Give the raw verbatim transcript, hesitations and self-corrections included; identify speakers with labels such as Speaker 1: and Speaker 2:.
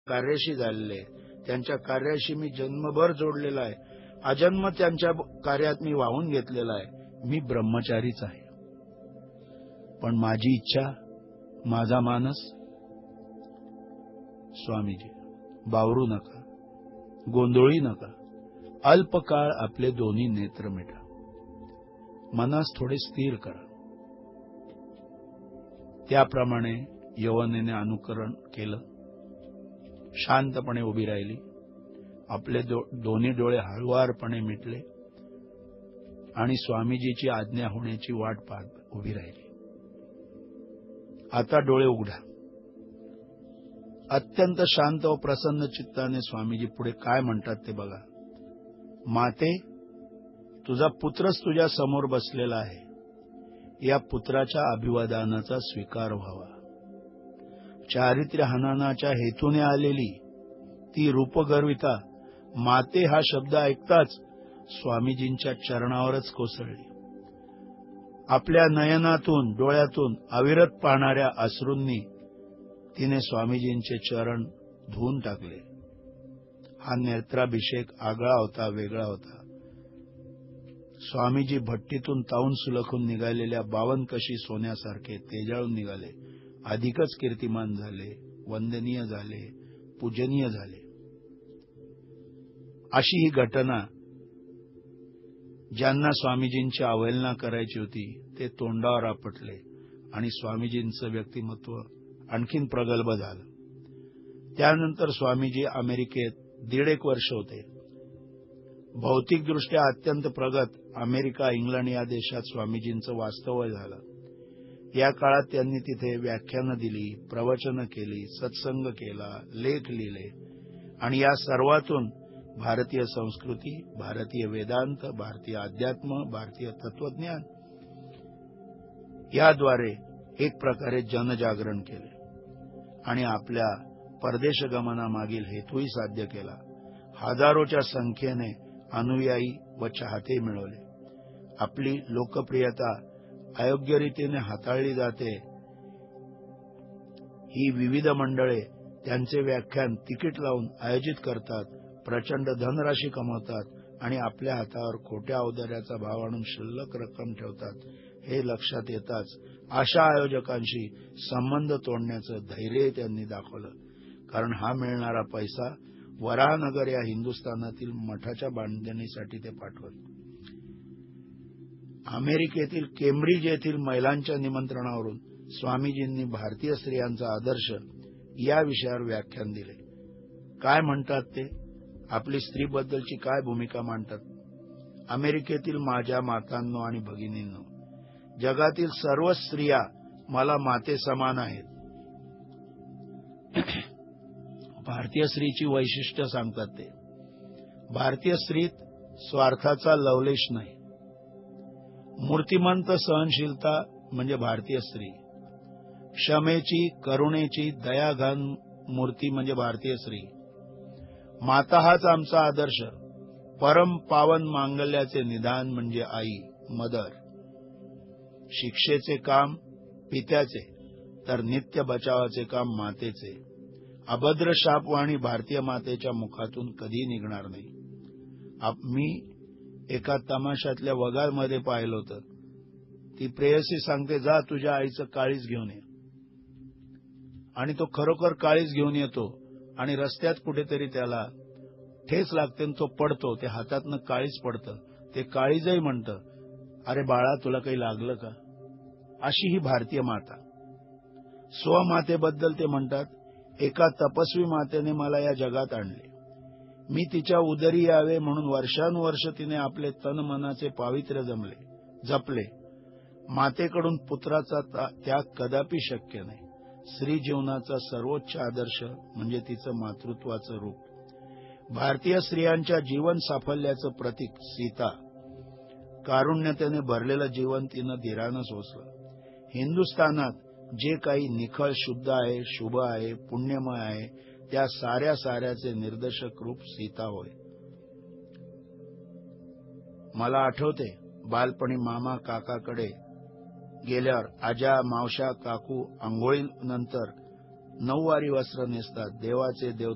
Speaker 1: कार्याशी झालेले, त्यांच्या कार्याशी मी जन्मभर जोडलेला आहे, अजन्म त्यांच्या कार्यात मी वाहून घेतलेला आहे. मी ब्रह्मचारीच आहे. पण माझी इच्छा, माझा मानस, स्वामीजी बावरू नका, गोंधळी नका. अल्पकाळ आपले दोन्ही नेत्र मिटा, मनास थोडे स्थिर करा. त्याप्रमाणे यवनेने अनुकरण केलं. शांतपणे उभी राहिली. आपले दो, दोन्ही डोळे हळुवारपणे मिटले आणि स्वामीजीची आज्ञा होण्याची वाट पाहत उभी राहिली. आता डोळे उघडा. अत्यंत शांत व प्रसन्न चित्ताने स्वामीजी पुढे काय म्हणतात ते बघा. माते, तुझा पुत्रच तुझ्या समोर बसलेला आहे. या पुत्राच्या अभिवादनाचा स्वीकार व्हावा. चारित्र्य हननाच्या हेतूने आलेली ती रूपगर्विता माते हा शब्द ऐकताच स्वामीजींच्या चरणावरच कोसळली. आपल्या नयनातून, डोळ्यातून अविरत पाहणाऱ्या अश्रूंनी तिने स्वामीजींचे चरण धुवून टाकले. हा नेत्राभिषेक आगळा होता, वेगळा होता. स्वामीजी भट्टीतून तावून सुलखून निघालेल्या बावनकशी सोन्यासारखे तेजाळून निघाले. अधिकच कीर्तिमान झाले, वंदनीय झाले, पूजनीय झाले. अशी ही घटना ज्यांना स्वामीजींची अवहेलना करायची होती ते तोंडावर आपटले आणि स्वामीजींचं व्यक्तिमत्व आणखीन प्रगल्भ झालं. त्यानंतर स्वामीजी अमेरिकेत दीड एक वर्ष होते. भौतिकदृष्ट्या अत्यंत प्रगत अमेरिका, इंग्लंड या देशात स्वामीजींचं वास्तव्य झालं. या काळात त्यांनी तिथे व्याख्यानं दिली, प्रवचनं केली, सत्संग केला, लेख लिहिले आणि या सर्वातून भारतीय संस्कृती, भारतीय वेदांत, भारतीय अध्यात्म, भारतीय तत्वज्ञान याद्वारे एक प्रकारे जनजागरण केले आणि आपल्या परदेशगमनामागील हेतूही साध्य केला. हजारोच्या संख्येने अनुयायी व चाहते मिळवले. आपली लोकप्रियता अयोग्य रीतीने हाताळली जाते. ही विविध मंडळे त्यांचे व्याख्यान तिकीट लावून आयोजित करतात, प्रचंड धनराशी कमवतात आणि आपल्या हातावर खोट्या औदार्याचा भाव आणून शिल्लक रक्कम ठेवतात. हे लक्षात येताच अशा आयोजकांशी संबंध तोडण्याचं धैर्य त्यांनी दाखवलं. कारण हा मिळणारा पैसा वराहनगर या हिंदुस्थानातील मठाच्या बांधणीसाठी ते पाठवत. अमेरिकेतील केम्ब्रिज येथील महिलांच्या निमंत्रणावरून स्वामीजींनी भारतीय स्त्रियांचा आदर्श या विषयावर व्याख्यान दिले. काय म्हणतात ते, आपली स्त्रीबद्दलची काय भूमिका मांडतात. अमेरिकेतील माझ्या मातांनो आणि भगिनींनो, जगातील सर्व स्त्रिया मला माते समान आहेत. भारतीय स्त्रीची वैशिष्ट्य सांगतात ते. भारतीय स्त्रीत स्वार्थाचा लवलेश नाही. मूर्तिमंत सहनशीलता म्हणजे भारतीय स्त्री. क्षमेची, करुणेची, दयाघन मूर्ती म्हणजे भारतीय स्त्री. माता हाच आमचा आदर्श. परम पावन मांगल्याचे निदान म्हणजे आई, मदर. शिक्षेचे काम पित्याचे तर नित्य बचावाचे काम मातेचे. अभद्र शापवाणी भारतीय मातेच्या मुखातून कधी निघणार नाही. मी एका तमाशातल्या वगारमध्ये पाहिलं होतं. ती प्रेयसी सांगते, जा तुझ्या आईचं काळीज घेऊन ये. आणि तो खरोखर काळीज घेऊन येतो आणि रस्त्यात कुठेतरी त्याला ठेच लागते आणि तो पडतो. ते हातातनं काळीज पडतं. ते काळीजही म्हणतं, अरे बाळा, तुला काही लागलं का. अशी ही भारतीय माता. स्वमातेबद्दल ते म्हणतात, एका तपस्वी मातेने मला या जगात आणले. मी तिच्या उदरी यावे म्हणून वर्षानुवर्ष तिने आपले तन मनाचे पावित्र्य जमले जपले. मातेकडून पुत्राचा त्याग कदापि शक्य नाही. स्त्री जीवनाचा सर्वोच्च आदर्श म्हणजे तिचं मातृत्वाचं रूप. भारतीय स्त्रियांच्या जीवन साफल्याचं प्रतीक सीता. कारुण्यतेने भरलेलं जीवन तिनं धीरानं सोसलं. हिंदुस्थानात जे काही निखळ, शुद्ध आहे, शुभ आहे, पुण्यमय आहे, त्या साऱ्या साऱ्याचे निर्देशक रूप सीता होय. मला आठवते, बालपणी मामा काकाकडे गेल्यावर आजा, मावशा, काकू आंघोळीनंतर नऊवारी वस्त्र नेसतात. देवाचे देव